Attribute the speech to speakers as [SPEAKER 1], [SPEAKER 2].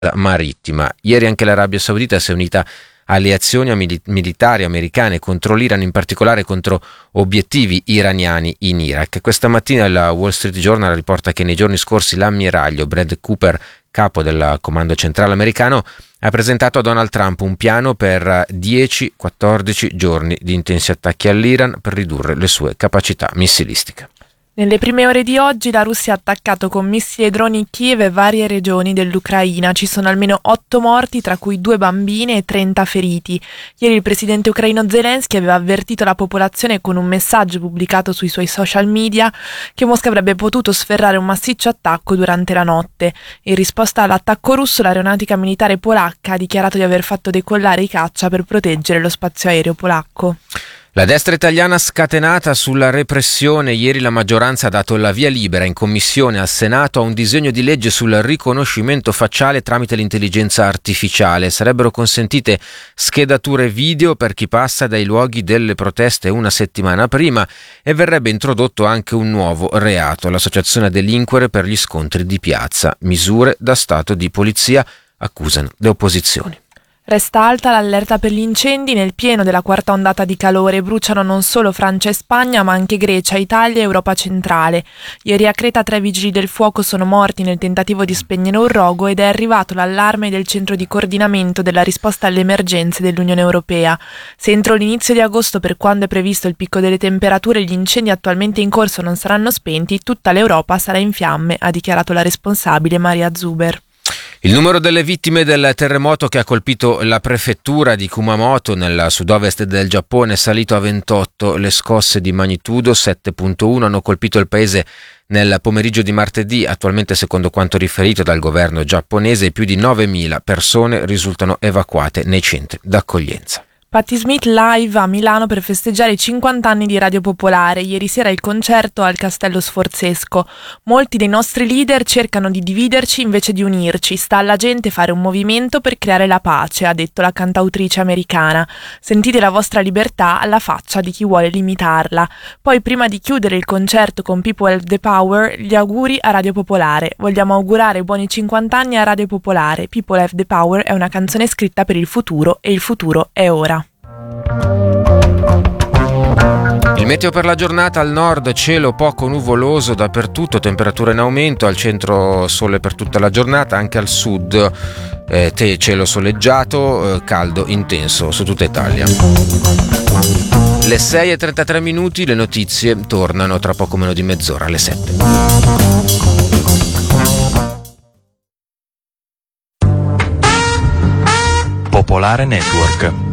[SPEAKER 1] marittima. Ieri anche l'Arabia Saudita si è unita alle azioni militari americane contro l'Iran, in particolare contro obiettivi iraniani in Iraq. Questa mattina il Wall Street Journal riporta che nei giorni scorsi l'ammiraglio Brad Cooper, capo del comando centrale americano, ha presentato a Donald Trump un piano per 10-14 giorni di intensi attacchi all'Iran per ridurre le sue capacità missilistiche.
[SPEAKER 2] Nelle prime ore di oggi la Russia ha attaccato con missili e droni Kiev e varie regioni dell'Ucraina. Ci sono almeno 8 morti, tra cui 2 bambine e 30 feriti. Ieri il presidente ucraino Zelensky aveva avvertito la popolazione con un messaggio pubblicato sui suoi social media che Mosca avrebbe potuto sferrare un massiccio attacco durante la notte. In risposta all'attacco russo, l'aeronautica militare polacca ha dichiarato di aver fatto decollare i caccia per proteggere lo spazio aereo polacco.
[SPEAKER 1] La destra italiana scatenata sulla repressione. Ieri la maggioranza ha dato la via libera in commissione al Senato a un disegno di legge sul riconoscimento facciale tramite l'intelligenza artificiale. Sarebbero consentite schedature video per chi passa dai luoghi delle proteste una settimana prima e verrebbe introdotto anche un nuovo reato, l'associazione a delinquere per gli scontri di piazza. Misure da stato di polizia, accusano le opposizioni.
[SPEAKER 2] Resta alta l'allerta per gli incendi nel pieno della quarta ondata di calore. Bruciano non solo Francia e Spagna, ma anche Grecia, Italia e Europa centrale. Ieri a Creta 3 vigili del fuoco sono morti nel tentativo di spegnere un rogo ed è arrivato l'allarme del centro di coordinamento della risposta alle emergenze dell'Unione Europea. Se entro l'inizio di agosto, per quando è previsto il picco delle temperature, gli incendi attualmente in corso non saranno spenti, tutta l'Europa sarà in fiamme, ha dichiarato la responsabile Maria Zuber.
[SPEAKER 1] Il numero delle vittime del terremoto che ha colpito la prefettura di Kumamoto nel sud-ovest del Giappone è salito a 28. Le scosse di magnitudo 7.1 hanno colpito il paese nel pomeriggio di martedì. Attualmente, secondo quanto riferito dal governo giapponese, più di 9.000 persone risultano evacuate nei centri d'accoglienza.
[SPEAKER 2] Patti Smith live a Milano per festeggiare i 50 anni di Radio Popolare. Ieri sera il concerto al Castello Sforzesco. Molti dei nostri leader cercano di dividerci invece di unirci. Sta alla gente fare un movimento per creare la pace, ha detto la cantautrice americana. Sentite la vostra libertà alla faccia di chi vuole limitarla. Poi, prima di chiudere il concerto con People Have the Power, gli auguri a Radio Popolare. Vogliamo augurare buoni 50 anni a Radio Popolare. People Have the Power è una canzone scritta per il futuro e il futuro è ora.
[SPEAKER 1] Il meteo per la giornata: al nord cielo poco nuvoloso dappertutto, temperatura in aumento, al centro sole per tutta la giornata, anche al sud cielo soleggiato, caldo intenso su tutta Italia. Le 6:33, le notizie tornano tra poco meno di mezz'ora, alle 7.
[SPEAKER 3] Popolare Network.